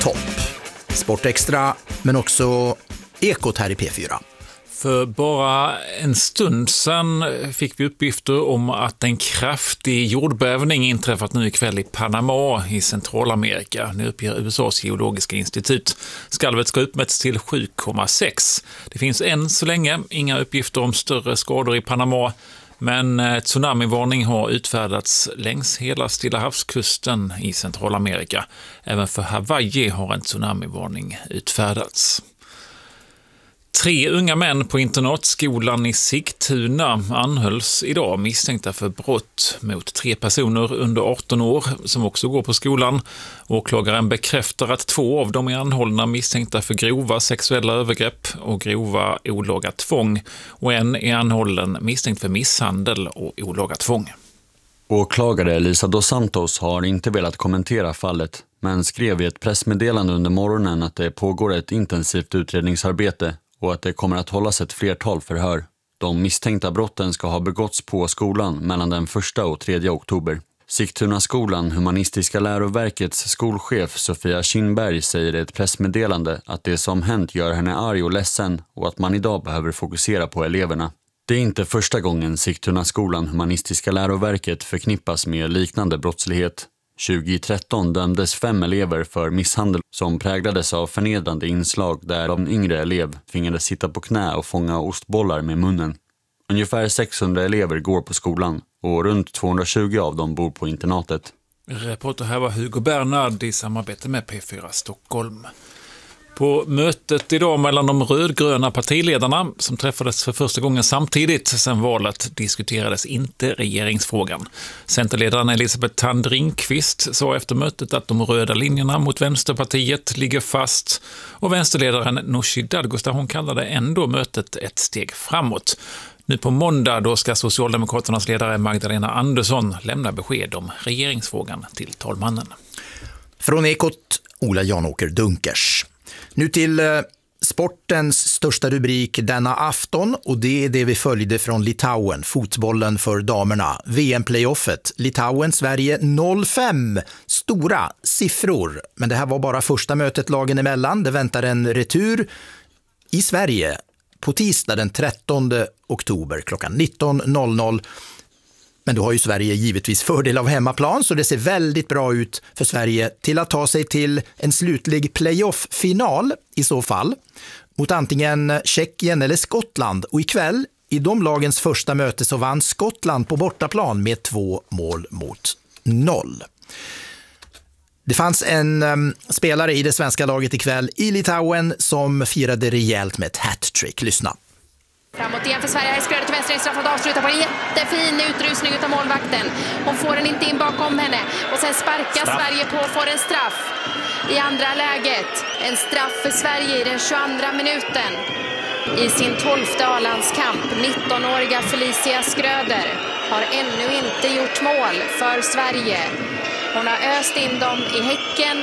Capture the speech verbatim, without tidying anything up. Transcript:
topp. Sportextra, men också Ekot här i P fyra. För bara en stund sedan fick vi uppgifter om att en kraftig jordbävning inträffat nu ikväll i Panama i Centralamerika. Nu uppger U S A:s geologiska institut. Skalvet ska uppmätts till sju komma sex. Det finns än så länge inga uppgifter om större skador i Panama, men tsunamivarning har utfärdats längs hela Stilla havskusten i Centralamerika. Även för Hawaii har en tsunamivarning utfärdats. Tre unga män på internatskolan i Sigtuna anhölls idag misstänkta för brott mot tre personer under arton år som också går på skolan. Åklagaren bekräftar att två av dem är anhållna misstänkta för grova sexuella övergrepp och grova olaga tvång, och en är anhållen misstänkt för misshandel och olaga tvång. Åklagare Lisa dos Santos har inte velat kommentera fallet, men skrev i ett pressmeddelande under morgonen att det pågår ett intensivt utredningsarbete och att det kommer att hållas ett flertal förhör. De misstänkta brotten ska ha begåtts på skolan mellan den första och tredje oktober. Sigtuna skolan, Humanistiska läroverkets skolchef Sofia Kinberg, säger i ett pressmeddelande att det som hänt gör henne arg och ledsen och att man idag behöver fokusera på eleverna. Det är inte första gången Sigtuna skolan, Humanistiska läroverket, förknippas med liknande brottslighet. tjugohundratretton dömdes fem elever för misshandel som präglades av förnedrande inslag där en yngre elev tvingades sitta på knä och fånga ostbollar med munnen. Ungefär sexhundra elever går på skolan och runt tvåhundratjugo av dem bor på internatet. Reporter här var Hugo Bernhard i samarbete med P fyra Stockholm. På mötet idag mellan de rödgröna partiledarna som träffades för första gången samtidigt sedan valet diskuterades inte regeringsfrågan. Centerledaren Elisabeth Thand Ringqvist sa efter mötet att de röda linjerna mot Vänsterpartiet ligger fast, och vänsterledaren Nooshi Dadgostar, hon kallade ändå mötet ett steg framåt. Nu på måndag då ska Socialdemokraternas ledare Magdalena Andersson lämna besked om regeringsfrågan till talmannen. Från Ekot, Ola Janåker Dunkers. Nu till eh, sportens största rubrik denna afton, och det är det vi följde från Litauen, fotbollen för damerna. V M-playoffet, Litauen-Sverige noll fem, stora siffror. Men det här var bara första mötet lagen emellan. Det väntar en retur i Sverige på tisdag den trettonde oktober klockan nitton noll noll. Men då har ju Sverige givetvis fördel av hemmaplan, så det ser väldigt bra ut för Sverige till att ta sig till en slutlig playoff-final i så fall mot antingen Tjeckien eller Skottland. Och ikväll i de lagens första möte så vann Skottland på bortaplan med två mål mot noll. Det fanns en um, spelare i det svenska laget ikväll i Litauen som firade rejält med ett hattrick. Lyssna. Framåt igen för Sverige. Här är Skröder till vänster. Straffat avslutar på en jättefin utrustning av målvakten. Hon får den inte in bakom henne. Och sen sparkar straff. Sverige på och får en straff i andra läget. En straff för Sverige i den tjugoandra minuten. I sin tolfte A-landskamp. nittonåriga Felicia Skröder har ännu inte gjort mål för Sverige. Hon har öst in dem i Häcken